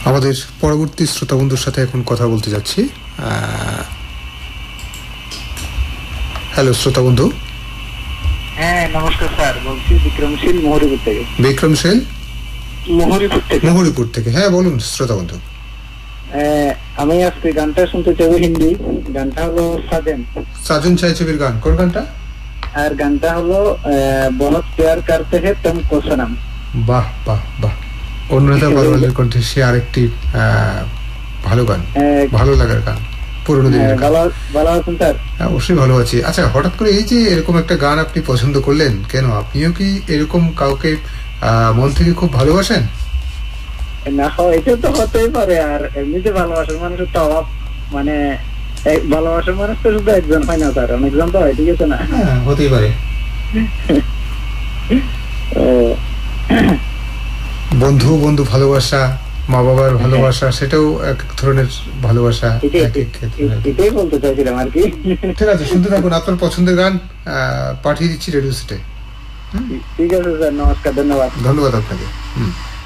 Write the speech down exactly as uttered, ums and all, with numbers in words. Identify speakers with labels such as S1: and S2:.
S1: আমাদের পরবর্তী শ্রোতা বন্ধুর সাথে এখন কথা বলতে যাচ্ছি। হ্যালো শ্রোতা বন্ধু।
S2: হ্যাঁ নমস্কার স্যার, বলছি বিক্রমশীল মোহরিপুর থেকে।
S1: বিক্রমশীল
S2: মোহরিপুর থেকে
S1: মোহরিপুর থেকে হ্যাঁ বলুন শ্রোতা বন্ধু।
S2: আমি আজকে গানটা শুনতে চাইবো, হিন্দি গানটা হলো সাজন
S1: সাজন ছায়াছবির গান। কোন গানটা?
S2: আর গানটা হলো বহুত প্যার করতে হে তুমকো সনম।
S1: বাহ বাহ বাহ, অনুরাধা পরওয়ালের কণ্ঠে সে আরেকটি ভালো গান, ভালো লাগার গান, পুরনো দিনের গান।
S2: ভালো আছেন স্যার?
S1: অবশ্যই ভালো আছি। আচ্ছা, হঠাৎ করে এই যে এরকম একটা গান আপনি পছন্দ করলেন কেন? আপনিও কি এরকম কাউকে মন থেকে খুব ভালোবাসেন?
S2: না, এটা তো হতেই পারে। আর এমনিতে ভালোবাসার মানুষের তো অভাব, মানে ভালোবাসার মানুষ তো শুধু একজন হয় না স্যার, অনেকজন তো হয়, ঠিক আছে না?
S1: হ্যাঁ, হতেই পারে। বন্ধু বন্ধু ভালোবাসা, মা বাবার ভালোবাসা, সেটাও এক ধরনের ভালোবাসা।
S2: এটাই বলতে চাইছিলাম আর কি।
S1: ঠিক আছে, শুনতে থাকুন, আপনার পছন্দের গান পাঠিয়ে দিচ্ছি রেডিও সেটে।
S2: ঠিক আছে স্যার, নমস্কার, ধন্যবাদ।
S1: ধন্যবাদ আপনাকে।